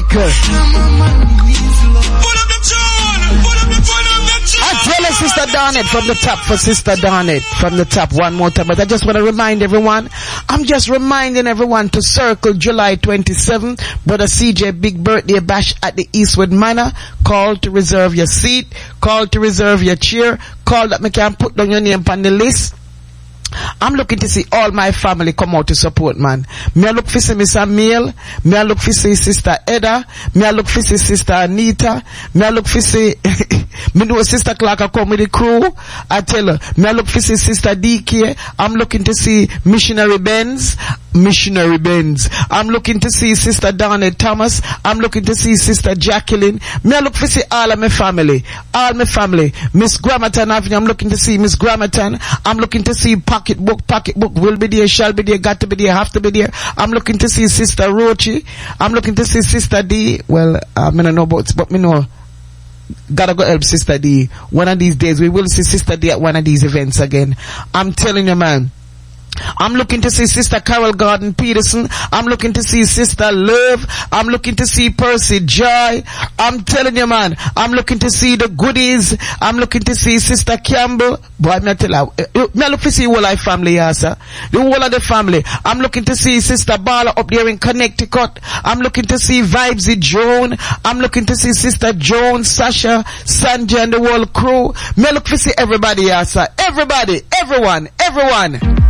I tell her Sister Donnet from the top for Sister Donnet from the top one more time. But I just want to remind everyone, I'm just reminding everyone to circle July 27th, Brother CJ big birthday bash at the Eastwood Manor. Call to reserve your seat, call to reserve your chair, call that me can put down your name on the list. I'm looking to see all my family come out to support, man. Me I look for see Miss Emil, me I look for see Sister Edda, me I look for see Sister Anita, me I look for see me know Sister Clark come with the crew. I tell her, me I look for see Sister DK, I'm looking to see Missionary Benz. I'm looking to see Sister Donna Thomas. I'm looking to see Sister Jacqueline. Me I look for see all my family. Miss Grammaton Avenue, I'm looking to see Miss Grammaton. I'm looking to see Pocketbook will be there, shall be there, got to be there, have to be there. I'm looking to see Sister Rochi. I'm looking to see Sister D. Well, I don't know about, but me know. Gotta go help Sister D. One of these days we will see Sister D at one of these events again. I'm telling you, man. I'm looking to see Sister Carol Gordon Peterson. I'm looking to see Sister Love. I'm looking to see Percy Joy. I'm telling you, man. I'm looking to see the goodies. I'm looking to see Sister Campbell. Boy, me tell you, me look to see whole life family, yes, sir. The whole of the family. I'm looking to see Sister Bala up there in Connecticut. I'm looking to see Vibesy Joan. I'm looking to see Sister Joan, Sasha, Sanjay and the whole crew. Me look to see everybody, yes, sir. Everybody, everyone.